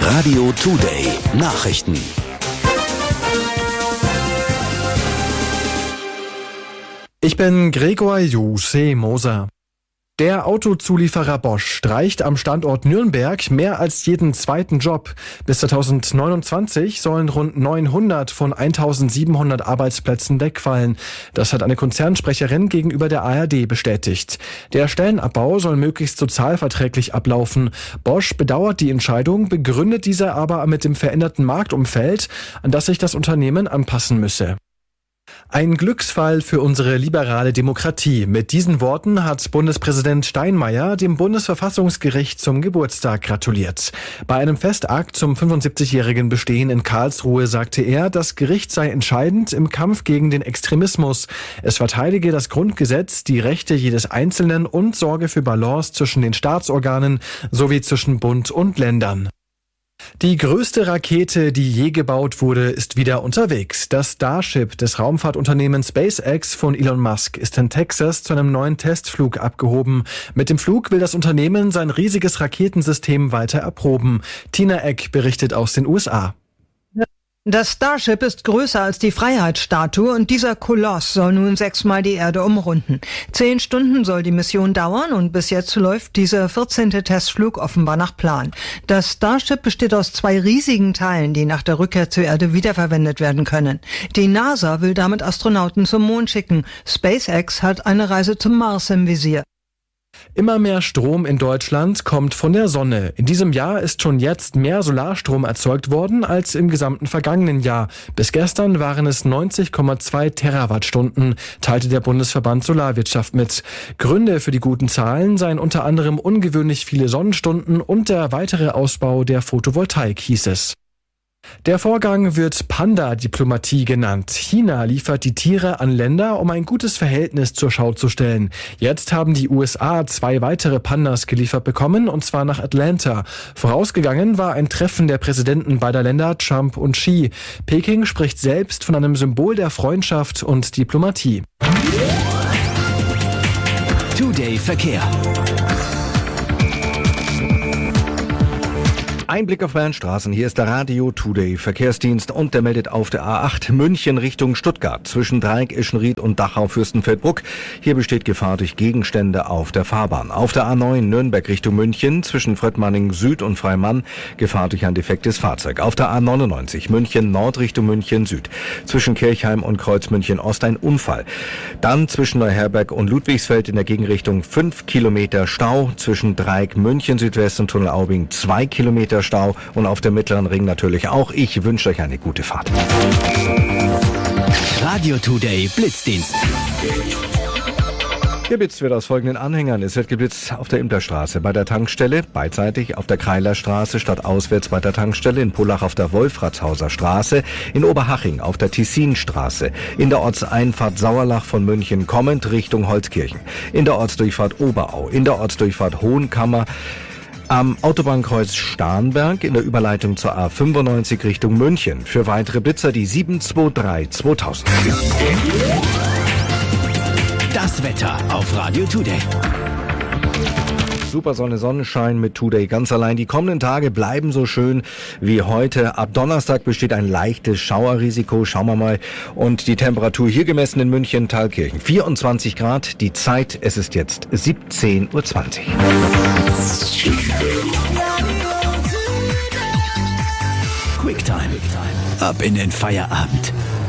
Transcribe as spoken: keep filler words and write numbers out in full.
Radio Today Nachrichten. Ich bin Gregor Jusse-Moser. Der Autozulieferer Bosch streicht am Standort Nürnberg mehr als jeden zweiten Job. Bis zweitausendneunundzwanzig sollen rund neunhundert von eintausendsiebenhundert Arbeitsplätzen wegfallen. Das hat eine Konzernsprecherin gegenüber der A R D bestätigt. Der Stellenabbau soll möglichst sozialverträglich ablaufen. Bosch bedauert die Entscheidung, begründet diese aber mit dem veränderten Marktumfeld, an das sich das Unternehmen anpassen müsse. Ein Glücksfall für unsere liberale Demokratie. Mit diesen Worten hat Bundespräsident Steinmeier dem Bundesverfassungsgericht zum Geburtstag gratuliert. Bei einem Festakt zum fünfundsiebzigjährigen Bestehen in Karlsruhe sagte er, das Gericht sei entscheidend im Kampf gegen den Extremismus. Es verteidige das Grundgesetz, die Rechte jedes Einzelnen und sorge für Balance zwischen den Staatsorganen sowie zwischen Bund und Ländern. Die größte Rakete, die je gebaut wurde, ist wieder unterwegs. Das Starship des Raumfahrtunternehmens SpaceX von Elon Musk ist in Texas zu einem neuen Testflug abgehoben. Mit dem Flug will das Unternehmen sein riesiges Raketensystem weiter erproben. Tina Eck berichtet aus den U S A. Das Starship ist größer als die Freiheitsstatue und dieser Koloss soll nun sechsmal die Erde umrunden. Zehn Stunden soll die Mission dauern und bis jetzt läuft dieser vierzehnte Testflug offenbar nach Plan. Das Starship besteht aus zwei riesigen Teilen, die nach der Rückkehr zur Erde wiederverwendet werden können. Die NASA will damit Astronauten zum Mond schicken. SpaceX hat eine Reise zum Mars im Visier. Immer mehr Strom in Deutschland kommt von der Sonne. In diesem Jahr ist schon jetzt mehr Solarstrom erzeugt worden als im gesamten vergangenen Jahr. Bis gestern waren es neunzig Komma zwei Terawattstunden, teilte der Bundesverband Solarwirtschaft mit. Gründe für die guten Zahlen seien unter anderem ungewöhnlich viele Sonnenstunden und der weitere Ausbau der Photovoltaik, hieß es. Der Vorgang wird Panda-Diplomatie genannt. China liefert die Tiere an Länder, um ein gutes Verhältnis zur Schau zu stellen. Jetzt haben die U S A zwei weitere Pandas geliefert bekommen, und zwar nach Atlanta. Vorausgegangen war ein Treffen der Präsidenten beider Länder, Trump und Xi. Peking spricht selbst von einem Symbol der Freundschaft und Diplomatie. Today Verkehr. Ein Blick auf Bayern Straßen. Hier ist der Radio Today Verkehrsdienst und der meldet auf der A acht München Richtung Stuttgart zwischen Dreieck, Ischenried und Dachau-Fürstenfeldbruck. Hier besteht Gefahr durch Gegenstände auf der Fahrbahn. Auf der A neun Nürnberg Richtung München zwischen Fröttmanning Süd und Freimann Gefahr durch ein defektes Fahrzeug. Auf der A neunundneunzig München Nord Richtung München Süd zwischen Kirchheim und Kreuz München Ost ein Unfall. Dann zwischen Neuherberg und Ludwigsfeld in der Gegenrichtung fünf Kilometer Stau. Zwischen Dreieck München Südwest und Tunnel Aubing zwei Kilometer Stau und auf der Mittleren Ring natürlich auch. Ich wünsche euch eine gute Fahrt. Radio Today Blitzdienst. Geblitzt wird aus folgenden Anhängern. Es wird geblitzt auf der Imterstraße bei der Tankstelle, beidseitig auf der Kreilerstraße stadtauswärts bei der Tankstelle, in Pullach auf der Wolfratshauser Straße, in Oberhaching auf der Tissinstraße, in der Ortseinfahrt Sauerlach von München kommend Richtung Holzkirchen, in der Ortsdurchfahrt Oberau, in der Ortsdurchfahrt Hohenkammer, am Autobahnkreuz Starnberg in der Überleitung zur A fünfundneunzig Richtung München. Für weitere Blitzer die sieben zwei drei zweitausend. Das Wetter auf Radio Today. Super Sonne, Sonnenschein mit Today ganz allein. Die kommenden Tage bleiben so schön wie heute. Ab Donnerstag besteht ein leichtes Schauerrisiko. Schauen wir mal. Und die Temperatur hier gemessen in München, Thalkirchen. vierundzwanzig Grad. Die Zeit, es ist jetzt siebzehn Uhr zwanzig. Quicktime. Ab in den Feierabend.